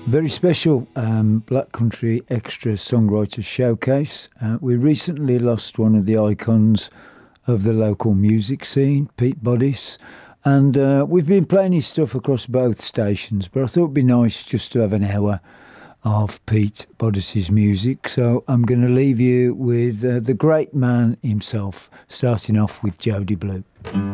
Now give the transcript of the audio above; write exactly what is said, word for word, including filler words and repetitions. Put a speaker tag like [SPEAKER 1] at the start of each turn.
[SPEAKER 1] Very special um, Black Country Extra Songwriters Showcase. Uh, we recently lost one of the icons of the local music scene, Pete Bodice, and uh, we've been playing his stuff across both stations, but I thought it'd be nice just to have an hour of Pete Bodice's music, so I'm going to leave you with uh, the great man himself, starting off with Jody Blue.